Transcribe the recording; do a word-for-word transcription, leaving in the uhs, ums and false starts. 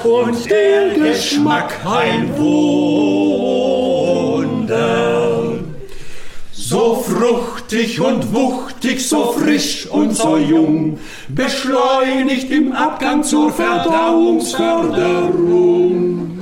und der Geschmack ein Wunder. So fruchtig und wuchtig, so frisch und so jung, beschleunigt im Abgang zur Verdauungsförderung.